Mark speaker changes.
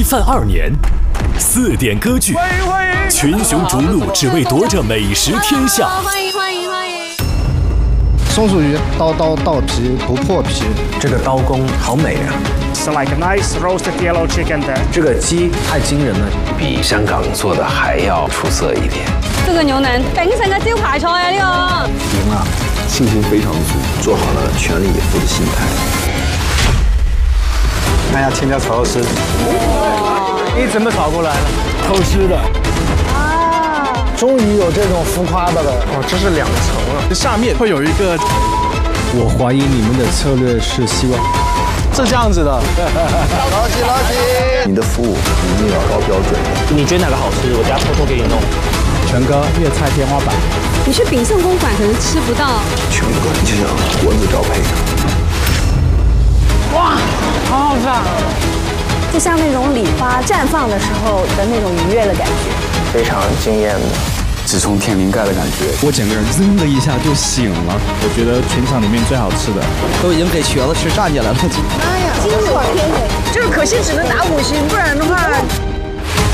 Speaker 1: 饭2年，4点歌剧，群雄逐鹿，只为夺着美食天下。
Speaker 2: 欢迎！
Speaker 3: 松鼠鱼，刀皮不破皮，
Speaker 4: 这个刀工好美啊
Speaker 5: ！It's like a nice roasted yellow chicken there。
Speaker 4: 这个鸡太惊人了，比香港做的还要出色一点。
Speaker 2: 这个牛腩鼎盛嘅招牌菜啊！呢個
Speaker 4: 赢了，信心非常足，做好了全力以赴的心态。
Speaker 3: 看一下青椒炒肉丝，你怎么炒过来了？偷师的。终于有这种浮夸的了。
Speaker 4: 哦，这是2层了，
Speaker 3: 下面会有一个。我怀疑你们的策略是希望是这样子的。老几，
Speaker 4: 你的服务一定要高标准。
Speaker 6: 你觉得哪个好吃，我家偷偷给你弄。
Speaker 3: 全哥粤菜天花板。
Speaker 2: 你去炳胜公馆可能吃不到。
Speaker 4: 全哥就像国字标配。
Speaker 2: 哇，好好吃啊！就像那种礼花绽放的时候的那种愉悦的感觉。
Speaker 4: 非常惊艳的，
Speaker 3: 直冲天灵盖的感觉，我整个人噌的一下就醒了。我觉得全场里面最好吃的，都已经给瘸子吃站起来了。
Speaker 2: 妈呀，惊我天人！
Speaker 7: 这个可惜只能打5星，不然的话。